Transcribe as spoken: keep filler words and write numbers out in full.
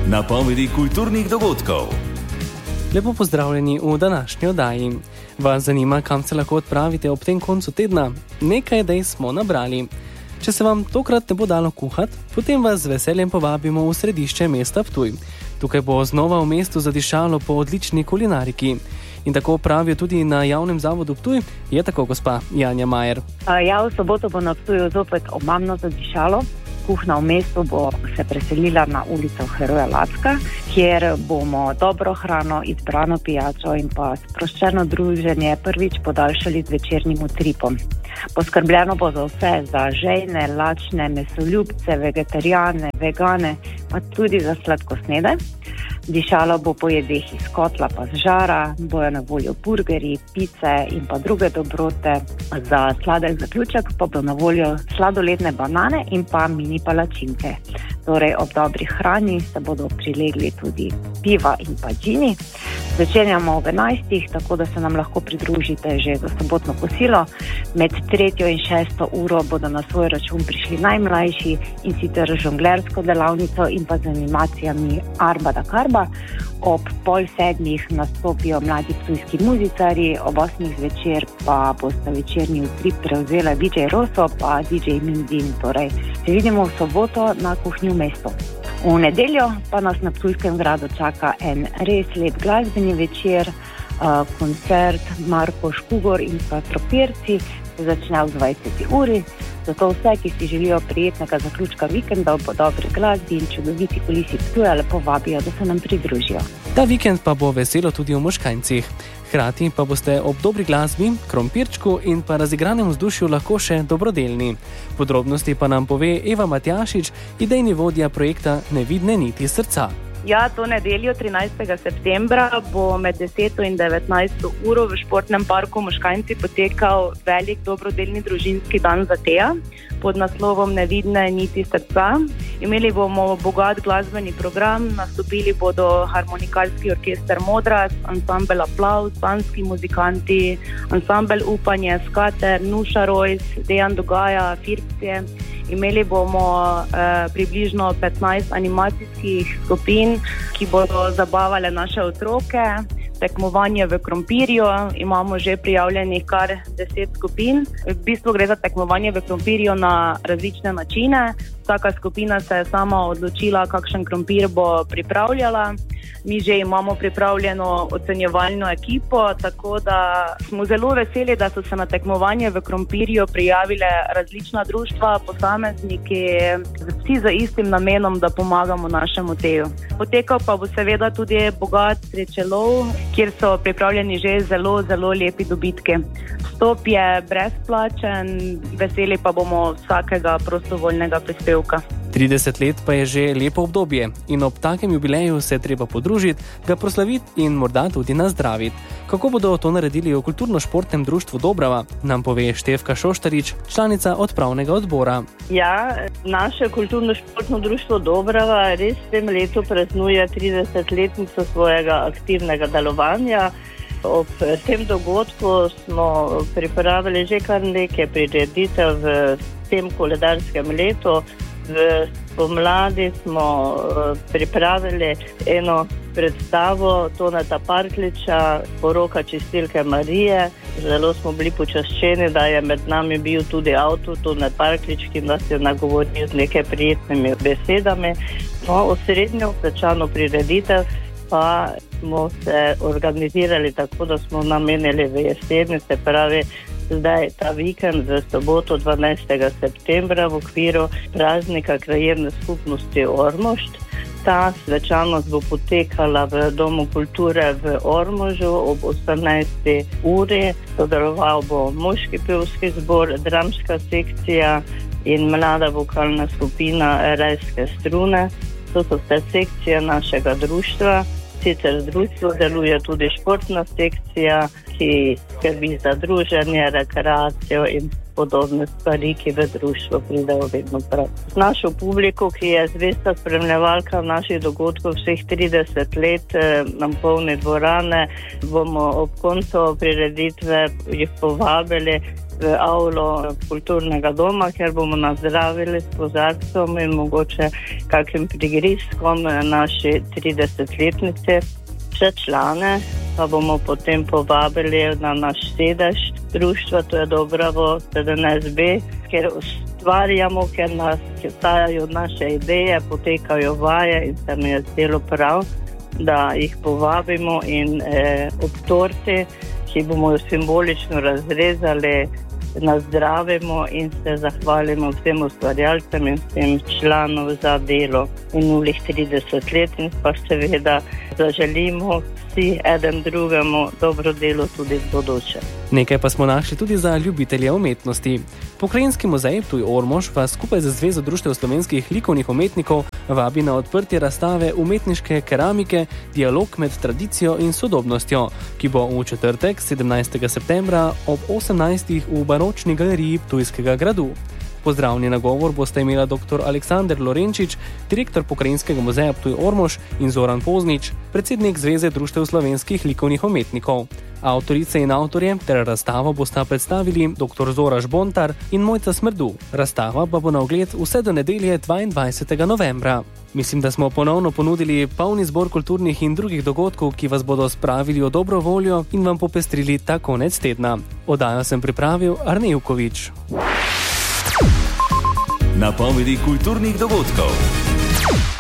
napovedi kulturnih dogodkov. Lepo pozdravljeni v današnji oddaji. Vas zanima, kam se lahko odpravite ob tem koncu tedna? Nekaj idej smo nabrali. Če se vam tokrat ne bo dalo kuhati, potem vas z veseljem povabimo v središče mesta Ptuj. Tukaj bo znova v mestu zadišalo po odlični kulinariki. In tako pravijo tudi na javnem zavodu Ptuj, je tako gospa Janja Majer. Ja, v soboto bo na Ptuju zopet omamno zadišalo. Kuhna v mestu bo se preselila na ulico Heroja Lacka, kjer bomo dobro hrano, izbrano pijačo in pa sproščeno druženje prvič podaljšali z večernim utripom. Poskrbljeno bo za vse, za žejne, lačne, mesoljubce, vegetarijane, vegane, pa tudi za sladkosnede. Dišalo bo po jedeh iz kotla pa z žara, bojo na voljo burgerji, pice in pa druge dobrote. Za sladek zaključek pa bo na voljo sladoledne banane in pa mini palačinke. Torej ob dobri hrani se bodo prilegli tudi piva in pa džini. Začenjamo ob enajstih, tako da se nam lahko pridružite že za sobotno kosilo. Med tretjo in šesto uro bodo na svoj račun prišli najmlajši in sicer žonglersko delavnico in pa z animacijami Arba da Karba. Ob pol sedmih nastopijo mladi ptujski muzicarji, ob osmih zvečer pa bosta večerni utrip prevzela D J Rosso pa D J Mindin. Torej, se vidimo v soboto na kuhinji v mestu. V nedeljo pa nas na Ptujskem gradu čaka en res lep glasbeni večer, uh, koncert Marko Škugor in pa Tropirci, se začne ob dvajseti uri. Zato vse, ki si želijo prijetnega zaključka vikenda po dobri glasbi in čudoviti kulisi Ptuja, lepo vabijo, da se nam pridružijo. Ta vikend pa bo veselo tudi v Moškanjcih. Hkrati pa boste ob dobri glasbi, krompirčku in pa razigranem vzdušju lahko še dobrodelni. Podrobnosti pa nam pove Eva Matjašič, idejni vodja projekta Nevidne niti srca. Ja, to nedeljo trinajstega septembra bo med deseto in devetnajsto uro v športnem parku Moškanjci potekal velik dobrodelni družinski dan za Teja pod naslovom Nevidne niti srca. Imeli bomo bogat glasbeni program, nastopili bodo harmonikalski orkester Modras, ansambel Aplavz, panski muzikanti, ansambel Upanje, Skater, Nuša Rojs, Dejan Dogaja, Firpcije. Imeli bomo eh, približno petnajst animacijskih skupin, ki bodo zabavale naše otroke. Tekmovanje v krompirju, imamo že prijavljenih kar deset skupin. V bistvu gre za tekmovanje v krompirju na različne načine. Vsaka skupina se je sama odločila, kakšen krompir bo pripravljala. Mi že imamo pripravljeno ocenjevalno ekipo, tako da smo zelo veseli, da so se na tekmovanje v krompirju prijavile različna društva, posamezniki, vsi za istim namenom, da pomagamo našemu Teju. Potekal pa bo seveda tudi bogat srečelov, kjer so pripravljeni že zelo, zelo lepi dobitki. Vstop je brezplačen, veseli pa bomo vsakega prostovoljnega prispevka. trideset let pa je že lepo obdobje in ob takem jubileju se je treba podružiti, ga proslaviti in morda tudi nazdraviti. Kako bodo to naredili v kulturno-športnem društvu Dobrava, nam pove Štefka Šoštarič, članica odpravnega odbora. Ja, naše kulturno-športno društvo Dobrava res v tem letu praznuje tridesetletnico svojega aktivnega delovanja. Ob tem dogodku smo pripravili že kar nekaj prireditev v tem koledarskem letu. V pomladi smo pripravili eno predstavo Toneta Parkliča, Poroka čistilke Marije. Zelo smo bili počaščeni, da je med nami bil tudi avtor Tonet Parklič, ki nas je nagovoril z nekaj prijetnimi besedami. No, osrednjo svečano prireditev pa smo se organizirali tako, da smo namenili v jeseni, se pravi zdaj ta vikend v soboto dvanajstega septembra v okviru praznika krajevne skupnosti Ormošt. Ta svečanost bo potekala v Domu kulture v Ormožu ob osemnajsti uri. Sodeloval bo moški pevski zbor, dramska sekcija in mlada vokalna skupina Rajske strune. To so vse sekcije našega društva. Sicer v društvu deluje tudi športna sekcija, ki skrbi za druženje, rekreacijo in podobne stvari, ki v društvu pridejo vedno prav. Z našo publiko, ki je zvesta spremljevalka naših dogodkov vseh trideset let, nam polne dvorane, bomo ob koncu prireditve jih povabili v avlo kulturnega doma, kjer bomo nazdravili s kozarcem in mogoče kakim prigrizkom naši tridesetletnici. Vse člane pa bomo potem povabili na naš sedež društva, to je Dobravo sedemnajst B, kjer ustvarjamo, ker nas stajajo naše ideje, potekajo vaje in se mi je zdelo prav, da jih povabimo in eh, ob torti, ki bomo jo simbolično razrezali, nazdravimo in se zahvalimo vsem ustvarjalcem in vsem članom za delo minulih trideset let in pa seveda zaželimo vsi eden drugemu dobro delo tudi v bodoče. Nekaj pa smo našli tudi za ljubitelje umetnosti. Pokrajinski muzej Ptuj-Ormož vas skupaj z Zvezo društev slovenskih likovnih umetnikov vabi na odprtje razstave umetniške keramike Dialog med tradicijo in sodobnostjo, ki bo v četrtek, sedemnajstega septembra ob osemnajstih v Baročni galeriji Ptujskega gradu. Pozdravni nagovor boste imela dr. Aleksander Lorenčič, direktor Pokrajinskega muzeja Ptuj-Ormož, in Zoran Poznič, predsednik Zveze društev slovenskih likovnih umetnikov. Avtorice in avtorje ter razstavo bosta predstavili dr. Zora Žbontar in Mojca Smrdu. Razstava pa bo na ogled vse do nedelje dvaindvajsetega novembra. Mislim, da smo ponovno ponudili polni zbor kulturnih in drugih dogodkov, ki vas bodo spravili v dobro voljo in vam popestrili ta konec tedna. Oddajo sem pripravil Arne Ivković. Napovedi kulturnih dogodkov.